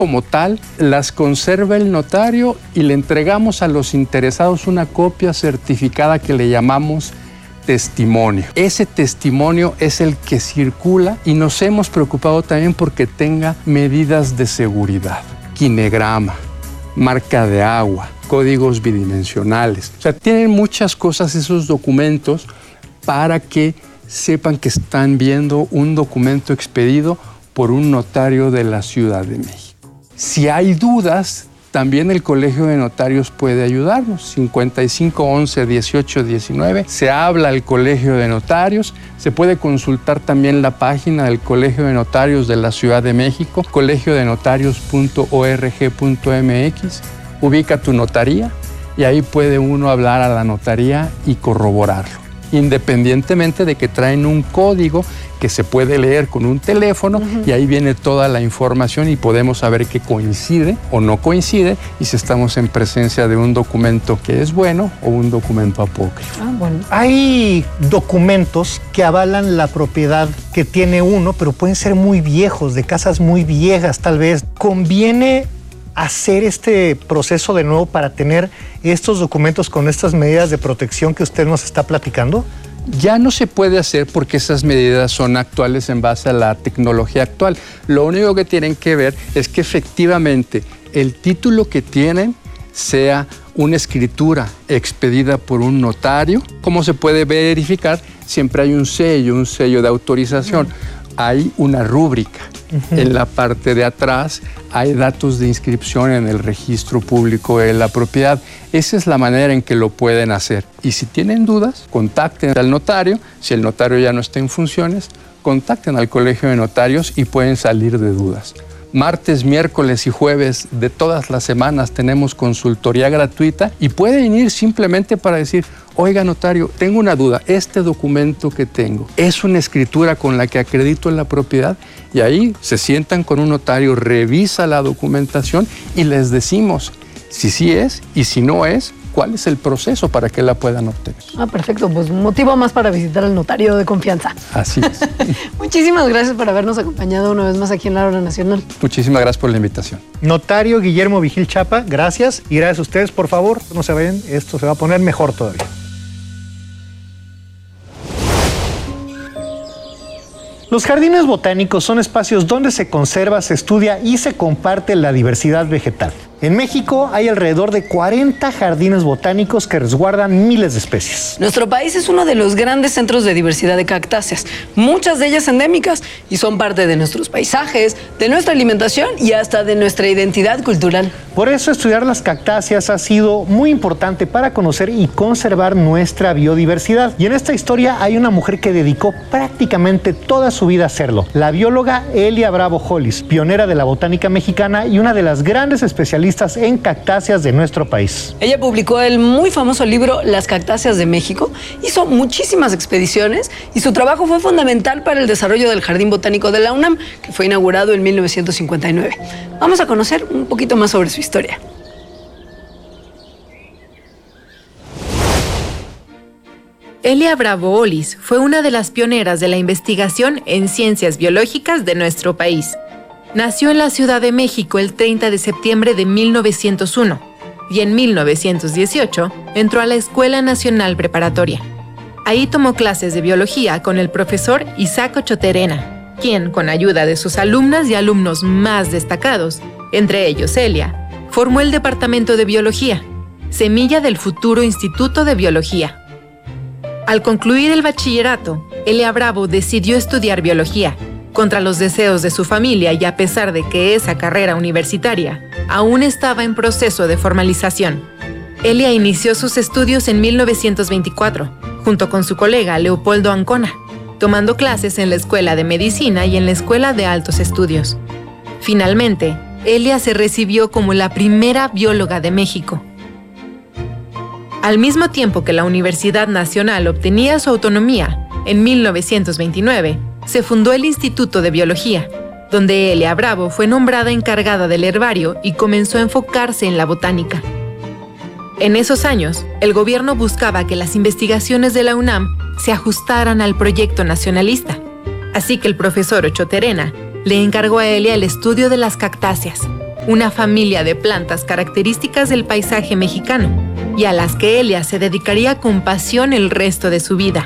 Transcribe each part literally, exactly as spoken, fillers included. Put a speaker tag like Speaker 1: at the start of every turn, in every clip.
Speaker 1: Como tal, las conserva el notario y le entregamos a los interesados una copia certificada que le llamamos testimonio. Ese testimonio es el que circula y nos hemos preocupado también porque tenga medidas de seguridad, kinegrama, marca de agua, códigos bidimensionales. O sea, tienen muchas cosas esos documentos para que sepan que están viendo un documento expedido por un notario de la Ciudad de México. Si hay dudas, también el Colegio de Notarios puede ayudarnos. cincuenta y cinco, once, dieciocho, diecinueve. Se habla al Colegio de Notarios. Se puede consultar también la página del Colegio de Notarios de la Ciudad de México, colegio de notarios punto org punto mx. Ubica tu notaría y ahí puede uno hablar a la notaría y corroborarlo, independientemente de que traen un código que se puede leer con un teléfono, uh-huh. y ahí viene toda la información y podemos saber que coincide o no coincide y si estamos en presencia de un documento que es bueno o un documento apócrifo.
Speaker 2: Ah, bueno. Hay documentos que avalan la propiedad que tiene uno, pero pueden ser muy viejos, de casas muy viejas tal vez. ¿Conviene hacer este proceso de nuevo para tener estos documentos con estas medidas de protección que usted nos está platicando?
Speaker 1: Ya no se puede hacer porque esas medidas son actuales en base a la tecnología actual. Lo único que tienen que ver es que efectivamente el título que tienen sea una escritura expedida por un notario. ¿Cómo se puede verificar? Siempre hay un sello, un sello de autorización. Uh-huh. Hay una rúbrica. Uh-huh. En la parte de atrás hay datos de inscripción en el registro público de la propiedad. Esa es la manera en que lo pueden hacer. Y si tienen dudas, contacten al notario. Si el notario ya no está en funciones, contacten al Colegio de Notarios y pueden salir de dudas. Martes, miércoles y jueves de todas las semanas tenemos consultoría gratuita y pueden ir simplemente para decir: oiga, notario, tengo una duda, este documento que tengo, ¿es una escritura con la que acredito la propiedad? Y ahí se sientan con un notario, revisa la documentación y les decimos si sí es y si no es, cuál es el proceso para que la puedan obtener.
Speaker 3: Ah, perfecto, pues motivo más para visitar al notario de confianza.
Speaker 1: Así es.
Speaker 3: Muchísimas gracias por habernos acompañado una vez más aquí en La Hora Nacional.
Speaker 1: Muchísimas gracias por la invitación.
Speaker 2: Notario Guillermo Vigil Chapa, gracias. Y gracias a ustedes, por favor, no se vayan, esto se va a poner mejor todavía. Los jardines botánicos son espacios donde se conserva, se estudia y se comparte la diversidad vegetal. En México hay alrededor de cuarenta jardines botánicos que resguardan miles de especies.
Speaker 3: Nuestro país es uno de los grandes centros de diversidad de cactáceas, muchas de ellas endémicas, y son parte de nuestros paisajes, de nuestra alimentación y hasta de nuestra identidad cultural.
Speaker 2: Por eso estudiar las cactáceas ha sido muy importante para conocer y conservar nuestra biodiversidad. Y en esta historia hay una mujer que dedicó prácticamente toda su vida a hacerlo, la bióloga Elia Bravo Hollis, pionera de la botánica mexicana y una de las grandes especialistas en cactáceas de nuestro país.
Speaker 3: Ella publicó el muy famoso libro Las Cactáceas de México, hizo muchísimas expediciones y su trabajo fue fundamental para el desarrollo del Jardín Botánico de la UNAM, que fue inaugurado en mil novecientos cincuenta y nueve. Vamos a conocer un poquito más sobre su historia.
Speaker 4: Elia Bravo Hollis fue una de las pioneras de la investigación en ciencias biológicas de nuestro país. Nació en la Ciudad de México el treinta de septiembre de mil novecientos uno y en mil novecientos dieciocho entró a la Escuela Nacional Preparatoria. Ahí tomó clases de biología con el profesor Isaac Choterena, quien, con ayuda de sus alumnas y alumnos más destacados, entre ellos Elia, formó el Departamento de Biología, semilla del futuro Instituto de Biología. Al concluir el bachillerato, Elia Bravo decidió estudiar biología, contra los deseos de su familia y a pesar de que esa carrera universitaria aún estaba en proceso de formalización. Elia inició sus estudios en mil novecientos veinticuatro, junto con su colega Leopoldo Ancona, tomando clases en la Escuela de Medicina y en la Escuela de Altos Estudios. Finalmente, Elia se recibió como la primera bióloga de México. Al mismo tiempo que la Universidad Nacional obtenía su autonomía, en mil novecientos veintinueve, se fundó el Instituto de Biología, donde Elia Bravo fue nombrada encargada del herbario y comenzó a enfocarse en la botánica. En esos años, el gobierno buscaba que las investigaciones de la UNAM se ajustaran al proyecto nacionalista, así que el profesor Choterena le encargó a Elia el estudio de las cactáceas, una familia de plantas características del paisaje mexicano, y a las que Elia se dedicaría con pasión el resto de su vida.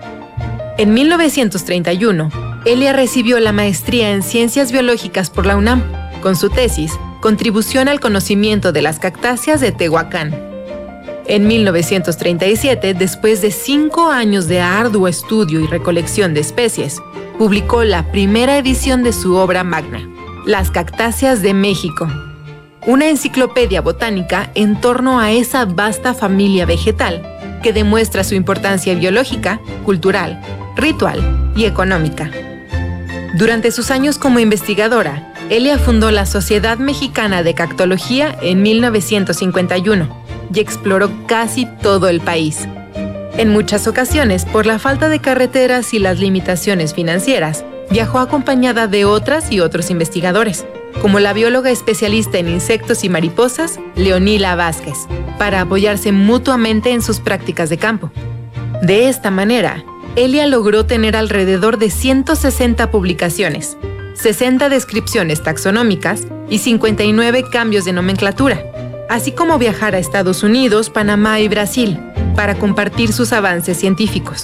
Speaker 4: En mil novecientos treinta y uno, Elia recibió la maestría en Ciencias Biológicas por la UNAM, con su tesis Contribución al conocimiento de las cactáceas de Tehuacán. En mil novecientos treinta y siete, después de cinco años de arduo estudio y recolección de especies, publicó la primera edición de su obra magna, Las Cactáceas de México, una enciclopedia botánica en torno a esa vasta familia vegetal que demuestra su importancia biológica, cultural, ritual y económica. Durante sus años como investigadora, Elia fundó la Sociedad Mexicana de Cactología en mil novecientos cincuenta y uno y exploró casi todo el país. En muchas ocasiones, por la falta de carreteras y las limitaciones financieras, viajó acompañada de otras y otros investigadores, como la bióloga especialista en insectos y mariposas, Leonila Vázquez, para apoyarse mutuamente en sus prácticas de campo. De esta manera, Elia logró tener alrededor de ciento sesenta publicaciones, sesenta descripciones taxonómicas y cincuenta y nueve cambios de nomenclatura, así como viajar a Estados Unidos, Panamá y Brasil para compartir sus avances científicos.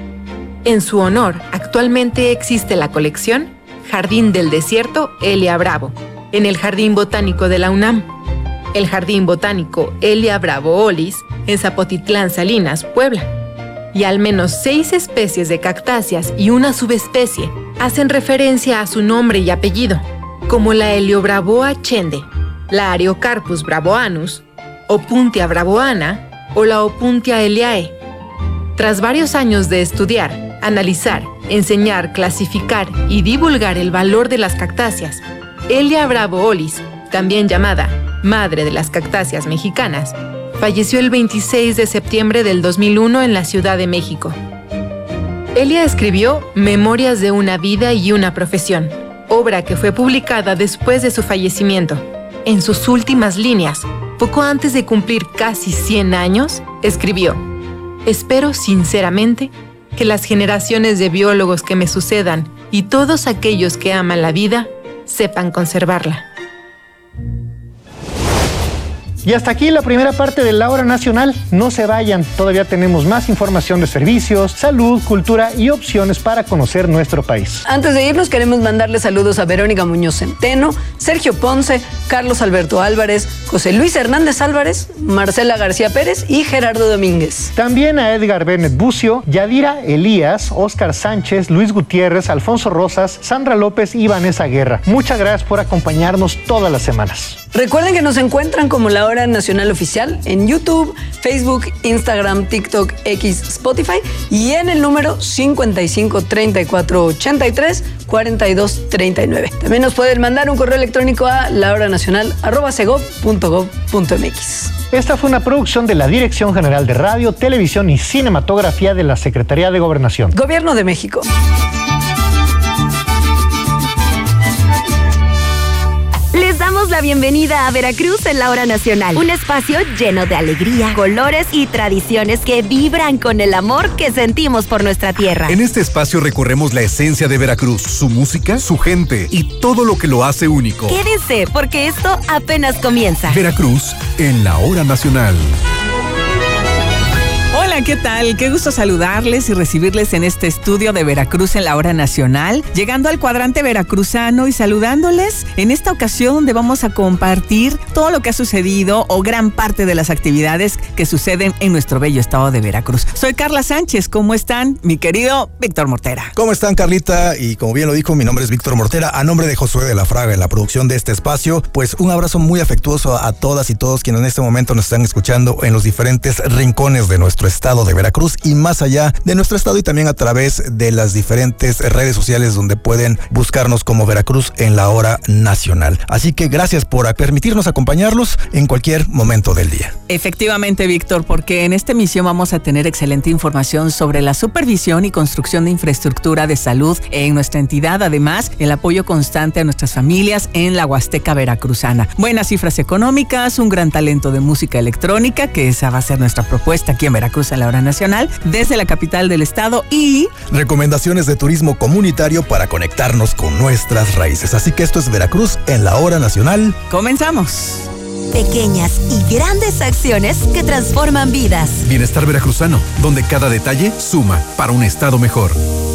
Speaker 4: En su honor, actualmente existe la colección Jardín del Desierto Elia Bravo, en el Jardín Botánico de la UNAM, el Jardín Botánico Elia Bravo Olis, en Zapotitlán, Salinas, Puebla, y al menos seis especies de cactáceas y una subespecie hacen referencia a su nombre y apellido, como la Heliobraboa chende, la Ariocarpus bravoanus, Opuntia bravoana o la Opuntia eliae. Tras varios años de estudiar, analizar, enseñar, clasificar y divulgar el valor de las cactáceas, Elia Bravo Olis, también llamada Madre de las Cactáceas Mexicanas, falleció el veintiséis de septiembre del dos mil uno en la Ciudad de México. Elia escribió Memorias de una vida y una profesión, obra que fue publicada después de su fallecimiento. En sus últimas líneas, poco antes de cumplir casi cien años, escribió: espero sinceramente que las generaciones de biólogos que me sucedan y todos aquellos que aman la vida sepan conservarla.
Speaker 2: Y hasta aquí la primera parte de La Hora Nacional. No se vayan, todavía tenemos más información de servicios, salud, cultura y opciones para conocer nuestro país.
Speaker 3: Antes de irnos, queremos mandarle saludos a Verónica Muñoz Centeno, Sergio Ponce, Carlos Alberto Álvarez, José Luis Hernández Álvarez, Marcela García Pérez y Gerardo Domínguez.
Speaker 2: También a Edgar Bennett Bucio, Yadira Elías, Óscar Sánchez, Luis Gutiérrez, Alfonso Rosas, Sandra López y Vanessa Guerra. Muchas gracias por acompañarnos todas las semanas.
Speaker 3: Recuerden que nos encuentran como La Hora Nacional Oficial en YouTube, Facebook, Instagram, TikTok, X, Spotify y en el número cincuenta y cinco, treinta y cuatro, ochenta y tres, cuarenta y dos, treinta y nueve. También nos pueden mandar un correo electrónico a lahoranacional arroba segov punto gov punto mx.
Speaker 2: Esta fue una producción de la Dirección General de Radio, Televisión y Cinematografía de la Secretaría de Gobernación.
Speaker 3: Gobierno de México.
Speaker 5: Les damos la bienvenida a Veracruz en La Hora Nacional, un espacio lleno de alegría, colores y tradiciones que vibran con el amor que sentimos por nuestra tierra.
Speaker 6: En este espacio recorremos la esencia de Veracruz, su música, su gente y todo lo que lo hace único.
Speaker 5: Quédense, porque esto apenas comienza.
Speaker 6: Veracruz en La Hora Nacional.
Speaker 7: Hola, ¿qué tal? Qué gusto saludarles y recibirles en este estudio de Veracruz en La Hora Nacional, llegando al cuadrante veracruzano y saludándoles en esta ocasión donde vamos a compartir todo lo que ha sucedido o gran parte de las actividades que suceden en nuestro bello estado de Veracruz. Soy Carla Sánchez, ¿cómo están? Mi querido Víctor Mortera.
Speaker 8: ¿Cómo están, Carlita? Y como bien lo dijo, mi nombre es Víctor Mortera, a nombre de Josué de la Fraga en la producción de este espacio, pues un abrazo muy afectuoso a todas y todos quienes en este momento nos están escuchando en los diferentes rincones de nuestro estado de Veracruz y más allá de nuestro estado, y también a través de las diferentes redes sociales donde pueden buscarnos como Veracruz en La Hora Nacional. Así que gracias por permitirnos acompañarlos en cualquier momento del día.
Speaker 7: Efectivamente, Víctor, porque en esta emisión vamos a tener excelente información sobre la supervisión y construcción de infraestructura de salud en nuestra entidad, además el apoyo constante a nuestras familias en la Huasteca veracruzana. Buenas cifras económicas, un gran talento de música electrónica, que esa va a ser nuestra propuesta aquí en Veracruz en en la hora nacional desde la capital del estado y
Speaker 8: recomendaciones de turismo comunitario para conectarnos con nuestras raíces. Así que esto es Veracruz en la hora nacional.
Speaker 7: Comenzamos.
Speaker 5: Pequeñas y grandes acciones que transforman vidas.
Speaker 6: Bienestar veracruzano, donde cada detalle suma para un estado mejor.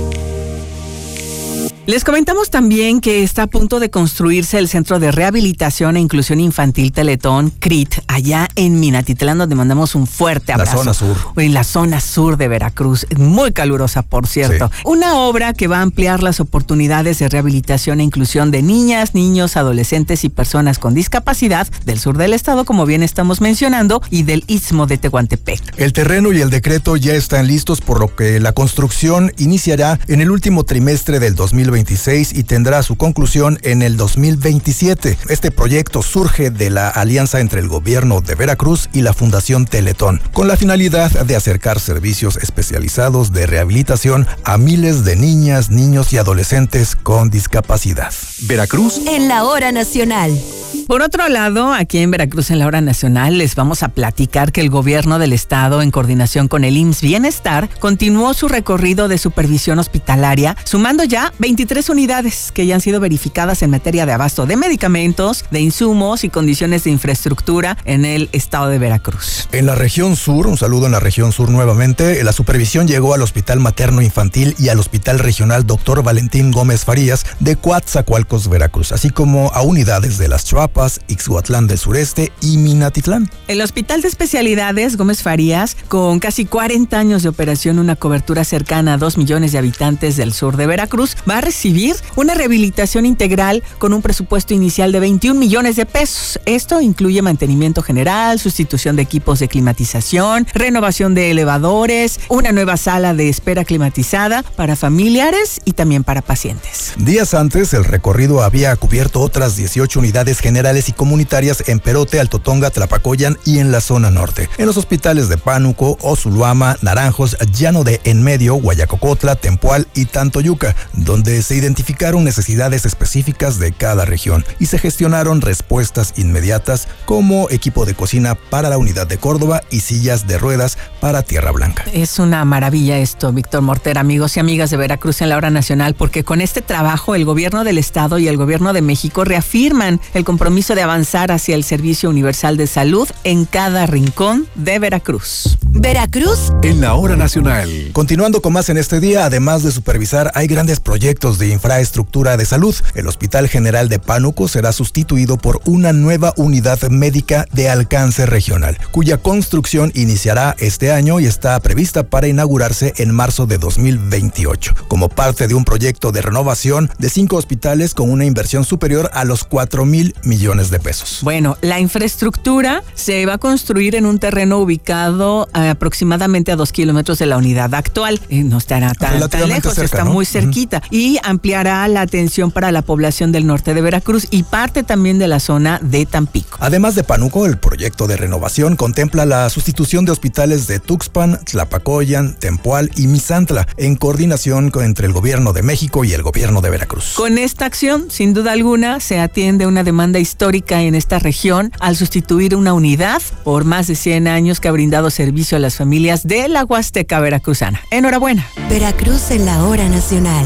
Speaker 7: Les comentamos también que está a punto de construirse el Centro de Rehabilitación e Inclusión Infantil Teletón, C R I T, allá en Minatitlán, donde mandamos un fuerte abrazo.
Speaker 8: La zona sur.
Speaker 7: En la zona sur de Veracruz, muy calurosa, por cierto. Sí. Una obra que va a ampliar las oportunidades de rehabilitación e inclusión de niñas, niños, adolescentes y personas con discapacidad del sur del estado, como bien estamos mencionando, y del Istmo de Tehuantepec.
Speaker 8: El terreno y el decreto ya están listos, por lo que la construcción iniciará en el último trimestre del dos mil veintiséis y tendrá su conclusión en el dos mil veintisiete. Este proyecto surge de la alianza entre el gobierno de Veracruz y la Fundación Teletón, con la finalidad de acercar servicios especializados de rehabilitación a miles de niñas, niños y adolescentes con discapacidad.
Speaker 6: Veracruz
Speaker 5: en la hora nacional.
Speaker 7: Por otro lado, aquí en Veracruz en la hora nacional les vamos a platicar que el gobierno del estado, en coordinación con el I M S S Bienestar, continuó su recorrido de supervisión hospitalaria, sumando ya veintitrés unidades que ya han sido verificadas en materia de abasto de medicamentos, de insumos y condiciones de infraestructura en el estado de Veracruz.
Speaker 8: En la región sur, un saludo en la región sur nuevamente, la supervisión llegó al Hospital Materno Infantil y al Hospital Regional Doctor Valentín Gómez Farías de Coatzacoalcos, Veracruz, así como a unidades de las Chuapas, Ixhuatlán del Sureste y Minatitlán.
Speaker 7: El Hospital de Especialidades Gómez Farías, con casi cuarenta años de operación, una cobertura cercana a dos millones de habitantes del sur de Veracruz, va a recibir una rehabilitación integral con un presupuesto inicial de veintiún millones de pesos. Esto incluye mantenimiento general, sustitución de equipos de climatización, renovación de elevadores, una nueva sala de espera climatizada para familiares y también para pacientes.
Speaker 8: Días antes, el recorrido había cubierto otras dieciocho unidades generales y comunitarias en Perote, Altotonga, Tlapacoyan y en la zona norte. En los hospitales de Pánuco, Oxuluama, Naranjos, Llano de Enmedio, Guayacocotla, Tempual y Tantoyuca, donde se identificaron necesidades específicas de cada región y se gestionaron respuestas inmediatas como equipo de cocina para la unidad de Córdoba y sillas de ruedas para Tierra Blanca.
Speaker 7: Es una maravilla esto, Víctor Mortera, amigos y amigas de Veracruz en la hora nacional, porque con este trabajo el gobierno del estado y el gobierno de México reafirman el compromiso de avanzar hacia el servicio universal de salud en cada rincón de Veracruz.
Speaker 5: Veracruz
Speaker 6: en la hora nacional.
Speaker 8: Continuando con más en este día, además de supervisar, hay grandes proyectos de infraestructura de salud. El Hospital General de Pánuco será sustituido por una nueva unidad médica de alcance regional, cuya construcción iniciará este año y está prevista para inaugurarse en marzo de dos mil veintiocho, como parte de un proyecto de renovación de cinco hospitales con una inversión superior a los cuatro mil millones de pesos.
Speaker 7: Bueno, la infraestructura se va a construir en un terreno ubicado eh, aproximadamente a dos kilómetros de la unidad actual. Eh, no estará tan, tan lejos, cerca, está ¿no? muy cerquita. Uh-huh. Y ampliará la atención para la población del norte de Veracruz y parte también de la zona de Tampico.
Speaker 8: Además de Pánuco, el proyecto de renovación contempla la sustitución de hospitales de Tuxpan, Tlapacoyan, Tempual y Misantla, en coordinación con, entre el gobierno de México y el gobierno de Veracruz.
Speaker 7: Con esta acción, sin duda alguna, se atiende una demanda histórica en esta región al sustituir una unidad por más de cien años que ha brindado servicio a las familias de la Huasteca veracruzana. Enhorabuena.
Speaker 5: Veracruz en la hora nacional.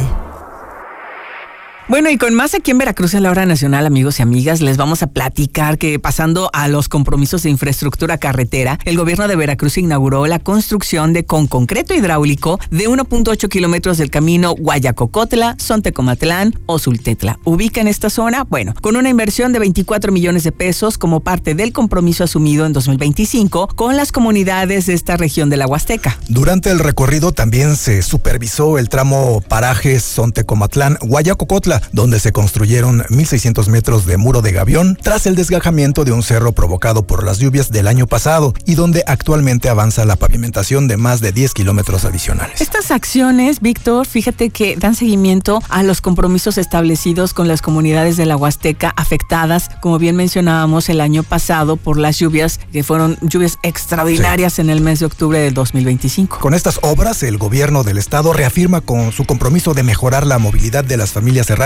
Speaker 7: Bueno, y con más aquí en Veracruz en la hora nacional, amigos y amigas, les vamos a platicar que pasando a los compromisos de infraestructura carretera, el gobierno de Veracruz inauguró la construcción de con concreto hidráulico de uno punto ocho kilómetros del camino Guayacocotla, Sontecomatlán o Sultetla. ¿Ubica en esta zona? Bueno, con una inversión de veinticuatro millones de pesos como parte del compromiso asumido en dos mil veinticinco con las comunidades de esta región de la Huasteca.
Speaker 8: Durante el recorrido también se supervisó el tramo paraje Sontecomatlán, Guayacocotla, donde se construyeron mil seiscientos metros de muro de gavión tras el desgajamiento de un cerro provocado por las lluvias del año pasado y donde actualmente avanza la pavimentación de más de diez kilómetros adicionales.
Speaker 7: Estas acciones, Víctor, fíjate que dan seguimiento a los compromisos establecidos con las comunidades de la Huasteca afectadas, como bien mencionábamos, el año pasado por las lluvias, que fueron lluvias extraordinarias sí. en el mes de octubre del dos mil veinticinco.
Speaker 8: Con estas obras, el gobierno del estado reafirma con su compromiso de mejorar la movilidad de las familias herradas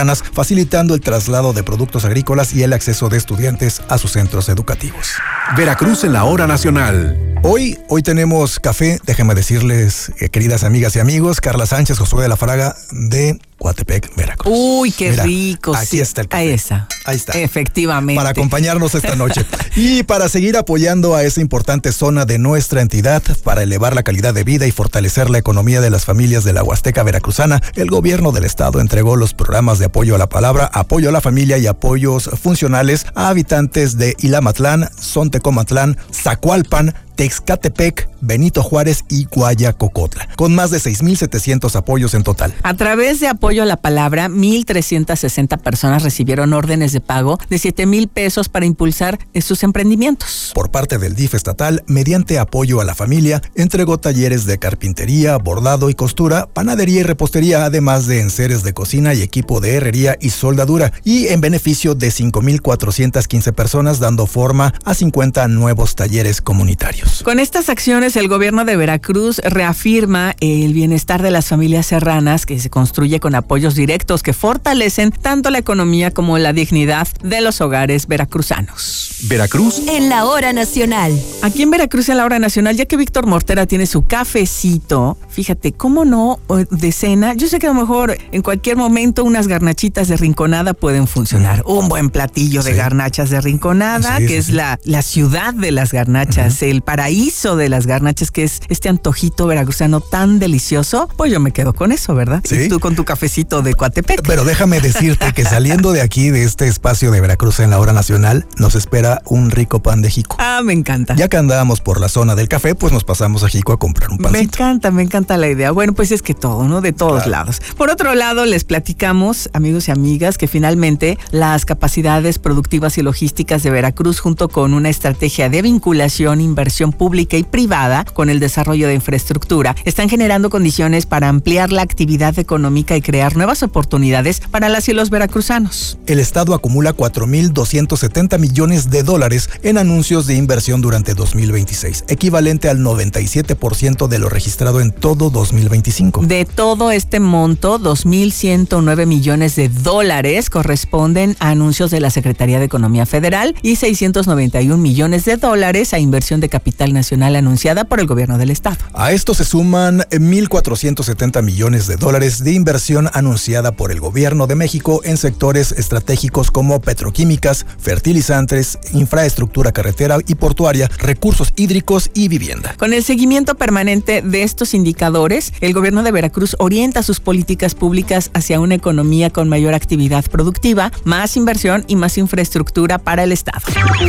Speaker 8: serranas, facilitando el traslado de productos agrícolas y el acceso de estudiantes a sus centros educativos.
Speaker 6: Veracruz en la hora nacional.
Speaker 8: Hoy, hoy tenemos café, déjenme decirles, eh, queridas amigas y amigos, Carla Sánchez, Josué de la Fraga, de Coatepec, Veracruz.
Speaker 7: Uy, qué
Speaker 8: Mira,
Speaker 7: rico.
Speaker 8: Aquí
Speaker 7: sí.
Speaker 8: está el café.
Speaker 7: Ahí está.
Speaker 8: Ahí está.
Speaker 7: Efectivamente.
Speaker 8: Para acompañarnos esta noche. Y para seguir apoyando a esa importante zona de nuestra entidad, para elevar la calidad de vida y fortalecer la economía de las familias de la Huasteca veracruzana, el gobierno del estado entregó los programas de apoyo a la palabra, apoyo a la familia y apoyos funcionales a habitantes de Ilamatlán, Sontecomatlán, Zacualpan, Texcatepec, Benito Juárez y Guayacocotla, con más de seis mil setecientos apoyos en total.
Speaker 7: A través de apoyo a la palabra, mil trescientas sesenta personas recibieron órdenes de pago de siete mil pesos para impulsar sus emprendimientos.
Speaker 8: Por parte del D I F estatal, mediante apoyo a la familia, entregó talleres de carpintería, bordado y costura, panadería y repostería, además de enseres de cocina y equipo de herrería y soldadura, y en beneficio de cinco mil cuatrocientas quince personas, dando forma a cincuenta nuevos talleres comunitarios.
Speaker 7: Con estas acciones, el gobierno de Veracruz reafirma el bienestar de las familias serranas, que se construye con apoyos directos que fortalecen tanto la economía como la dignidad de los hogares veracruzanos.
Speaker 6: Veracruz
Speaker 5: en la hora nacional.
Speaker 7: Aquí en Veracruz en la hora nacional, ya que Víctor Mortera tiene su cafecito, fíjate, ¿cómo no de cena? Yo sé que a lo mejor en cualquier momento unas garnachitas de Rinconada pueden funcionar. Un buen platillo de
Speaker 8: sí.
Speaker 7: garnachas de Rinconada,
Speaker 8: sí,
Speaker 7: que
Speaker 8: sí,
Speaker 7: es
Speaker 8: sí.
Speaker 7: La, la ciudad de las garnachas, uh-huh. el paraíso de las garnachas, que es este antojito veracruzano tan delicioso. Pues yo me quedo con eso, ¿verdad?
Speaker 8: ¿Sí?
Speaker 7: Y tú con tu cafecito de Coatepec.
Speaker 8: Pero déjame decirte que saliendo de aquí, de este espacio de Veracruz en la hora nacional, nos espera un rico pan de Jico.
Speaker 7: Ah, me encanta.
Speaker 8: Ya que andábamos por la zona del café, pues nos pasamos a Jico a comprar un pancito.
Speaker 7: Me encanta, me encanta la idea. Bueno, pues es que todo, ¿no? De todos claro. lados. Por otro lado, les platicamos, amigos y amigas, que finalmente las capacidades productivas y logísticas de Veracruz, junto con una estrategia de vinculación, inversión pública y privada con el desarrollo de infraestructura, están generando condiciones para ampliar la actividad económica y crear nuevas oportunidades para las y los veracruzanos.
Speaker 8: El Estado acumula cuatro mil doscientos setenta millones de dólares en anuncios de inversión durante dos mil veintiséis, equivalente al noventa y siete por ciento de lo registrado en todo dos mil veinticinco.
Speaker 7: De todo este monto, dos mil ciento nueve millones de dólares corresponden a anuncios de la Secretaría de Economía Federal y seiscientos noventa y un millones de dólares a inversión de capital nacional anunciada por el gobierno del estado.
Speaker 8: A esto se suman mil cuatrocientos setenta millones de dólares de inversión anunciada por el gobierno de México en sectores estratégicos como petroquímicas, fertilizantes, infraestructura carretera y portuaria, recursos hídricos y vivienda.
Speaker 7: Con el seguimiento permanente de estos indicadores, el gobierno de Veracruz orienta sus políticas públicas hacia una economía con mayor actividad productiva, más inversión y más infraestructura para el estado.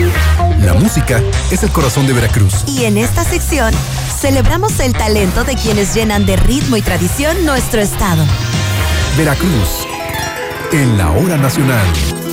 Speaker 6: La música es el corazón de Veracruz.
Speaker 5: Y en esta sección celebramos el talento de quienes llenan de ritmo y tradición nuestro estado.
Speaker 6: Veracruz en la hora nacional.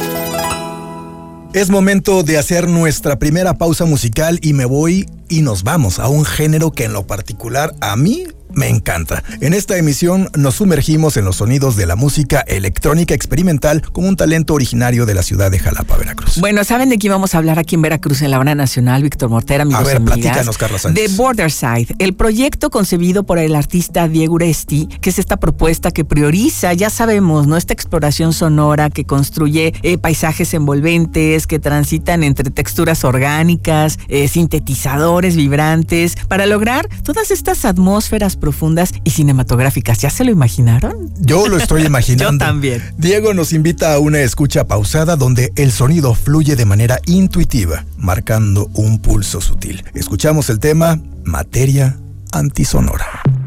Speaker 8: Es momento de hacer nuestra primera pausa musical y me voy y nos vamos a un género que en lo particular a mí me encanta. En esta emisión nos sumergimos en los sonidos de la música electrónica experimental con un talento originario de la ciudad de Jalapa, Veracruz.
Speaker 7: Bueno, ¿saben de qué íbamos a hablar aquí en Veracruz en la hora nacional, Víctor Mortera, amigos
Speaker 8: A ver,
Speaker 7: y amigas?
Speaker 8: platícanos, Carla Sánchez.
Speaker 7: De Borderside, el proyecto concebido por el artista Diego Uresti, que es esta propuesta que prioriza, ya sabemos, ¿no? Esta exploración sonora que construye eh, paisajes envolventes, que transitan entre texturas orgánicas, eh, sintetizadores vibrantes, para lograr todas estas atmósferas profundas y cinematográficas. ¿Ya se lo imaginaron?
Speaker 8: Yo lo estoy imaginando.
Speaker 7: Yo también.
Speaker 8: Diego nos invita a una escucha pausada donde el sonido fluye de manera intuitiva, marcando un pulso sutil. Escuchamos el tema Materia Antisonora.